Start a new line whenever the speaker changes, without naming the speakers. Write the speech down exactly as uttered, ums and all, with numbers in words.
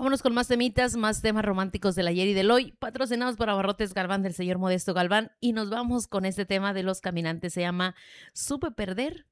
Vámonos con más temitas, más temas románticos del ayer y del hoy, patrocinados por Abarrotes Galván del señor Modesto Galván. Y nos vamos con este tema de los caminantes. Se llama Supe Perder